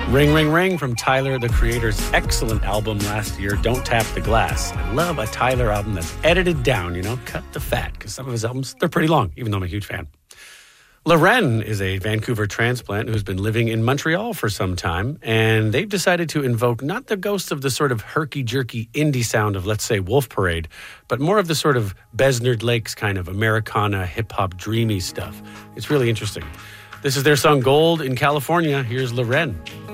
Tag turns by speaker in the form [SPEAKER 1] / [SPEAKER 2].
[SPEAKER 1] Ring, Ring, Ring from Tyler, the Creator's excellent album last year, Don't Tap the Glass. I love a Tyler album that's edited down, cut the fat, because some of his albums, they're pretty long, even though I'm a huge fan. Loren is a Vancouver transplant who's been living in Montreal for some time, and they've decided to invoke not the ghosts of the sort of herky-jerky indie sound of, let's say, Wolf Parade, but more of the sort of Besnard Lakes kind of Americana, hip-hop, dreamy stuff. It's really interesting. This is their song Gold in California. Here's Loren.